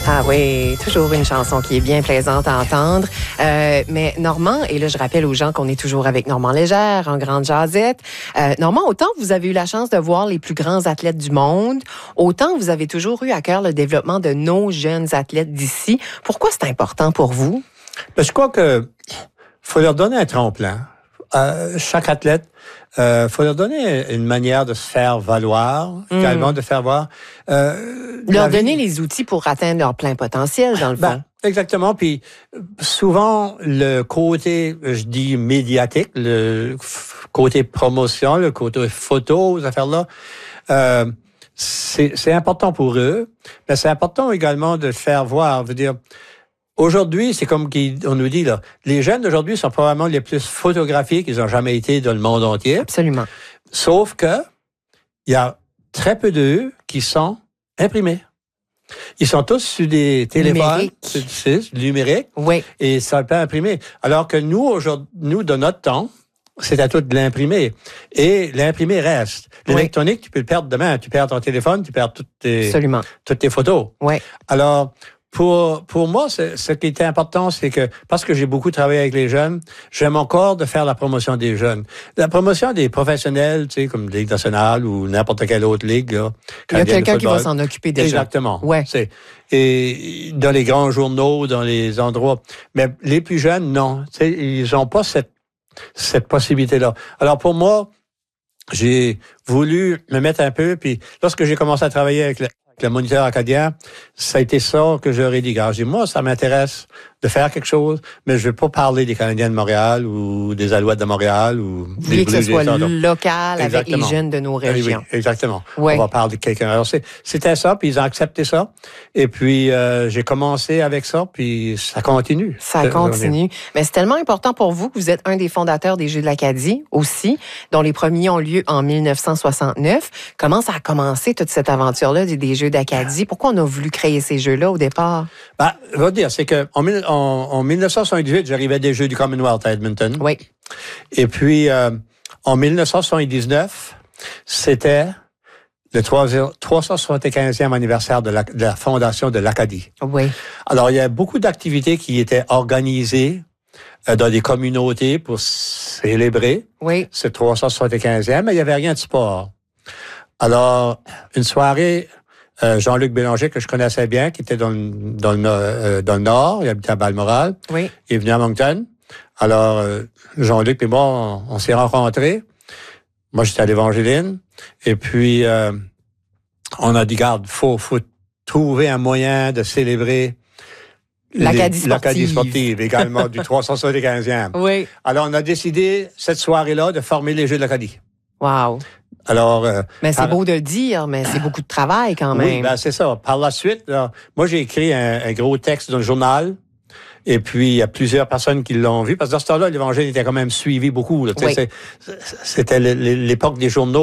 Ah oui, toujours une chanson qui est bien plaisante à entendre. Mais Normand, et là je rappelle aux gens qu'on est toujours avec Normand Légère en grande jasette. Normand, autant vous avez eu la chance de voir les plus grands athlètes du monde, autant vous avez toujours eu à cœur le développement de nos jeunes athlètes d'ici. Pourquoi c'est important pour vous? Ben, je crois que faut leur donner un tremplin. Chaque athlète, faut leur donner une manière de se faire valoir, également de faire voir. Leur donner les outils pour atteindre leur plein potentiel, dans le fond. Ben, exactement. Puis souvent, le côté, je dis médiatique, le côté promotion, le côté photo, ces affaires-là, c'est important pour eux. Mais c'est important également de faire voir. Je veux dire, aujourd'hui, c'est comme on nous dit, là, les jeunes d'aujourd'hui sont probablement les plus photographiés qu'ils ont jamais été dans le monde entier. Absolument. Sauf que il y a très peu d'eux qui sont imprimés. Ils sont tous sur des téléphones numériques. Oui. Et ça peut imprimer. Alors que nous, aujourd'hui, de notre temps, c'est à tout de l'imprimer. Et l'imprimer reste. L'électronique, tu peux le perdre demain. Tu perds ton téléphone, tu perds toutes tes photos. Oui. Alors, pour moi, ce qui était important, c'est que, parce que j'ai beaucoup travaillé avec les jeunes, j'aime encore de faire la promotion des jeunes. La promotion des professionnels, tu sais, comme Ligue nationale ou n'importe quelle autre ligue, là. Il y a quelqu'un qui va s'en occuper déjà. Exactement. Ouais. Et dans les grands journaux, dans les endroits. Mais les plus jeunes, non. Tu sais, ils ont pas cette possibilité-là. Alors, pour moi, j'ai voulu me mettre un peu, puis lorsque j'ai commencé à travailler avec le Moniteur acadien, ça a été ça que j'aurais dit. J'ai dit, moi, ça m'intéresse de faire quelque chose, mais je ne veux pas parler des Canadiens de Montréal ou des Alouettes de Montréal ou des Blues. Que ce soit local avec les jeunes de nos régions. Oui, exactement. Ouais. On va parler de quelqu'un. Alors, c'était ça, puis ils ont accepté ça. Et puis, j'ai commencé avec ça, puis ça continue. Ça continue. Mais c'est tellement important pour vous que vous êtes un des fondateurs des Jeux de l'Acadie aussi, dont les premiers ont lieu en 1969. Comment ça a commencé, toute cette aventure-là des Jeux d'Acadie? Pourquoi on a voulu créer ces Jeux-là au départ? Ben, je vais te dire, c'est que en 1978, j'arrivais des Jeux du Commonwealth à Edmonton. Oui. Et puis, en 1979, c'était le 375e anniversaire de la fondation de l'Acadie. Oui. Alors, il y a beaucoup d'activités qui étaient organisées dans des communautés pour célébrer ce 375e, mais il n'y avait rien de sport. Alors, une soirée, Jean-Luc Bélanger, que je connaissais bien, qui était dans le Nord, il habitait à Balmoral. Oui. Il est venu à Moncton. Alors, Jean-Luc et moi, on s'est rencontrés. Moi, j'étais à l'Évangeline. Et puis, on a dit, garde, faut trouver un moyen de célébrer l'Acadie sportive, également du 375e. Oui. Alors, on a décidé, cette soirée-là, de former les Jeux de l'Acadie. Wow. Alors, mais c'est beau de le dire, mais c'est beaucoup de travail quand même. Oui, ben c'est ça. Par la suite, là, moi, j'ai écrit un gros texte dans le journal. Et puis, il y a plusieurs personnes qui l'ont vu. Parce que dans ce temps-là, l'Évangile était quand même suivi beaucoup. Là. Oui. C'était l'époque des journaux.